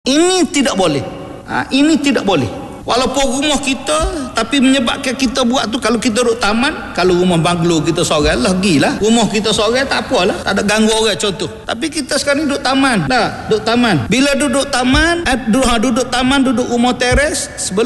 Ini tidak boleh. Ini tidak boleh. Walaupun rumah kita, tapi menyebabkan kita buat tu, kalau kita duduk taman, kalau rumah banglo kita seorang, lagilah. Rumah kita seorang tak apalah, tak ada ganggu orang contoh. Tapi kita sekarang duduk taman. Dah, duduk taman. Bila duduk taman, duduk taman, duduk rumah teres, sebelum